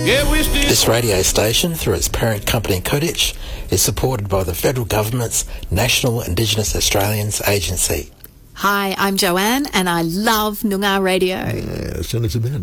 This radio station, through its parent company Kudich, is supported by the Federal Government's National Indigenous Australians Agency. Hi, I'm Joanne and I love Noongar Radio. Yeah, as soon as it's been.